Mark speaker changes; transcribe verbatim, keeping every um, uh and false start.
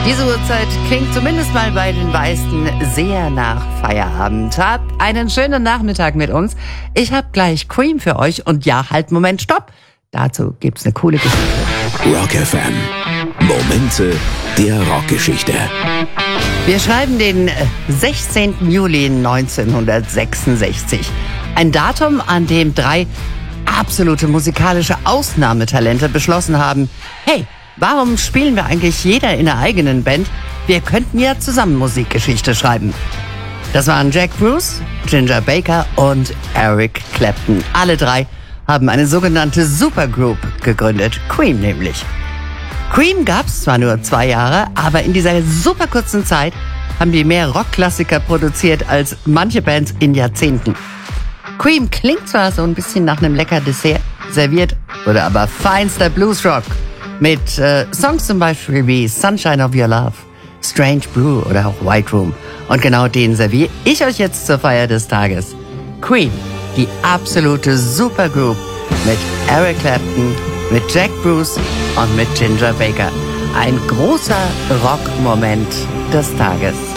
Speaker 1: Diese Uhrzeit klingt zumindest mal bei den meisten sehr nach Feierabend. Habt einen schönen Nachmittag mit uns. Ich hab gleich Cream für euch und ja, halt, Moment, stopp. Dazu gibt's eine coole Geschichte.
Speaker 2: Rock F M. Momente der Rockgeschichte.
Speaker 1: Wir schreiben den sechzehnten Juli neunzehnhundertsechsundsechzig. Ein Datum, an dem drei absolute musikalische Ausnahmetalente beschlossen haben, hey, warum spielen wir eigentlich jeder in einer eigenen Band? Wir könnten ja zusammen Musikgeschichte schreiben. Das waren Jack Bruce, Ginger Baker und Eric Clapton. Alle drei haben eine sogenannte Supergroup gegründet, Cream nämlich. Cream gab's zwar nur zwei Jahre, aber in dieser super kurzen Zeit haben die mehr Rockklassiker produziert als manche Bands in Jahrzehnten. Cream klingt zwar so ein bisschen nach einem lecker Dessert, serviert wurde aber feinster Bluesrock. Mit äh, Songs zum Beispiel wie Sunshine of Your Love, Strange Brew oder auch White Room. Und genau den serviere ich euch jetzt zur Feier des Tages. Cream, die absolute Supergroup mit Eric Clapton, mit Jack Bruce und mit Ginger Baker. Ein großer Rockmoment des Tages.